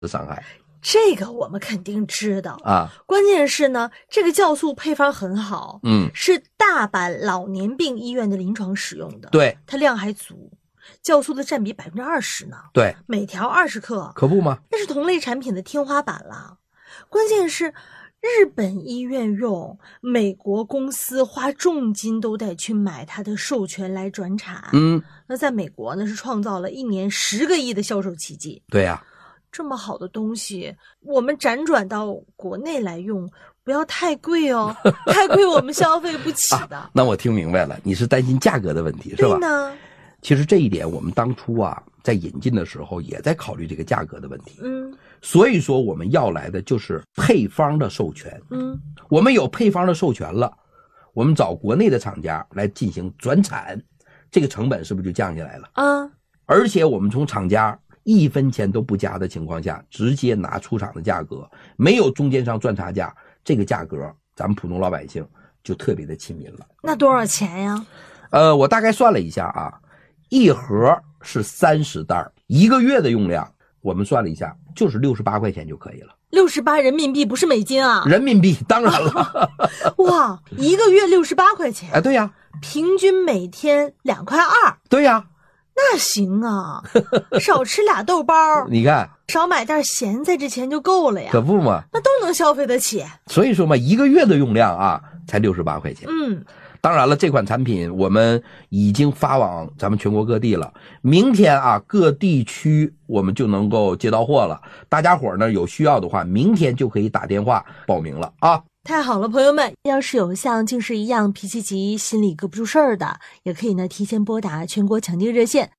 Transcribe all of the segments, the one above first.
的伤害。 这个我们肯定知道啊， 关键是呢，这个酵素配方很好，是大阪老年病医院的临床使用的， 对， 它量还足，酵素的占比20%呢， 对， 每条20克， 可不吗？ 那是同类产品的天花板了。关键是日本医院用，美国公司花重金都得去买它的授权来转产，那在美国呢是创造了1年10个亿的销售奇迹。 对呀。 这么好的东西，我们辗转到国内来用，不要太贵哦，太贵我们消费不起的。 那我听明白了，你是担心价格的问题是吧？ 对呢。 其实这一点我们当初啊在引进的时候也在考虑这个价格的问题。所以说我们要来的就是配方的授权。我们有配方的授权了，我们找国内的厂家来进行转产，这个成本是不是就降下来了？而且我们从厂家1分钱都不加的情况下，直接拿出厂的价格，没有中间商赚差价，这个价格咱们普通老百姓就特别的亲民了。 那多少钱呀？ 我大概算了一下啊，一盒是30袋，1个月的用量，我们算了一下，就是68块钱就可以了。 68人民币，不是美金啊？ 人民币，当然了。 哇，1个月68块钱？ 哎，对呀。 平均每天2.2块。 对呀。 那行啊，少吃俩豆包， 你看， 少买袋咸菜，这钱就够了呀。 可不嘛， 那都能消费得起。 所以说嘛，1个月的用量啊，才68块钱。当然了，这款产品我们已经发往咱们全国各地了。明天啊，各地区我们就能够接到货了。大家伙呢有需要的话，明天就可以打电话报名了啊。 太好了，朋友们，要是有像近视一样脾气急、心里搁不住事儿的，也可以呢提前拨打全国抢救热线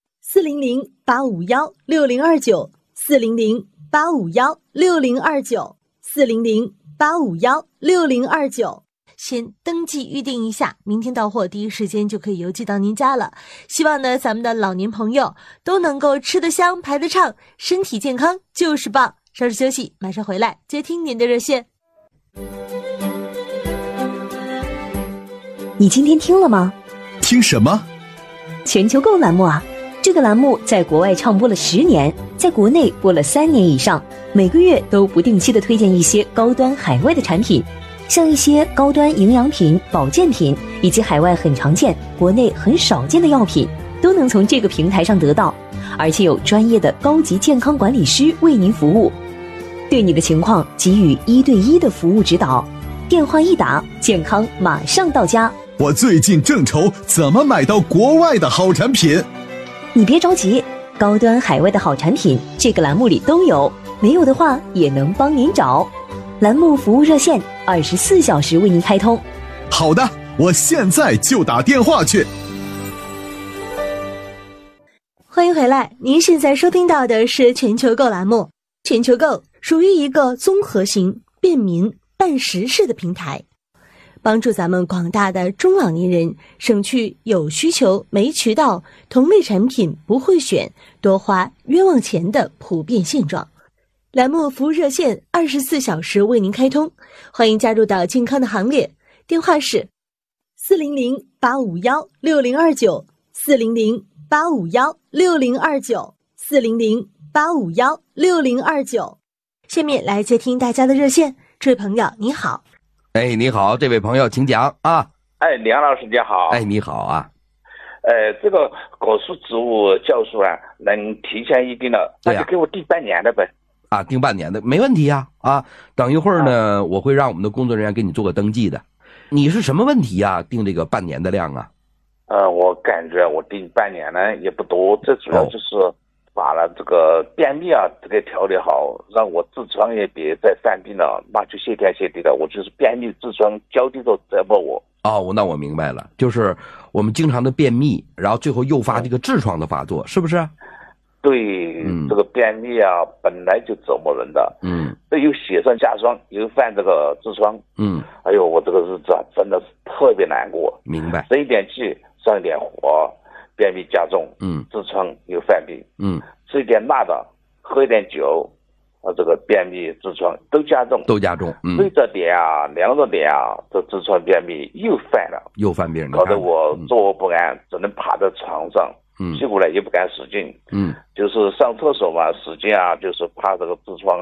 400-851-6029，400-851-6029，400-851-6029，先登记预定一下，明天到货第一时间就可以邮寄到您家了。希望呢咱们的老年朋友都能够吃得香、排得畅，身体健康就是棒。稍事休息，马上回来接听您的热线。 你今天听了吗？ 听什么？ 全球购栏目啊，这个栏目在国外唱播了10年，在国内播了3年以上，每个月都不定期的推荐一些高端海外的产品，像一些高端营养品、保健品，以及海外很常见、国内很少见的药品，都能从这个平台上得到，而且有专业的高级健康管理师为您服务，对你的情况给予1对1的服务指导，电话一打，健康马上到家。 我最近正愁怎么买到国外的好产品。 你别着急，高端海外的好产品这个栏目里都有，没有的话也能帮您找。栏目服务热线24小时为您开通。 好的，我现在就打电话去。 欢迎回来，您现在收听到的是全球购栏目。全球购属于一个综合型、便民、办实事的平台，帮助咱们广大的中老年人省去有需求没渠道、同类产品不会选、多花冤枉钱的普遍现状。栏目服务热线24小时为您开通，欢迎加入到健康的行列。电话是400-851-6029，400-851-6029，400-851-6029。下面来接听大家的热线，这位朋友你好。 哎，你好，这位朋友请讲啊。 哎，梁老师你好。 哎，你好啊。 这个果蔬植物酵素啊，能提前预定了，那就给我订半年的呗。 啊，订半年的没问题呀。啊，等一会儿呢，我会让我们的工作人员给你做个登记的。你是什么问题呀？订这个半年的量啊？ 我感觉我订半年呢也不多，最主要就是把了这个便秘啊这个调理好，让我痔疮也别再犯病了，那就谢天谢地的，我就是便秘痔疮交替着折磨我。 哦，那我明白了，就是我们经常的便秘，然后最后诱发这个痔疮的发作，是不是？ 对，这个便秘啊本来就折磨人的，又雪上加霜，又犯这个痔疮，哎呦，我这个日子啊真的是特别难过。 明白。 生一点气，上一点火，便秘加重，痔疮又犯病，吃一点辣的，喝一点酒，这个便秘痔疮都加重，对着点啊，凉着点啊，这痔疮便秘又犯了， 又犯病， 搞得我坐卧不安，只能趴在床上， 屁股呢也不敢使劲，就是上厕所嘛使劲啊，就是怕这个痔疮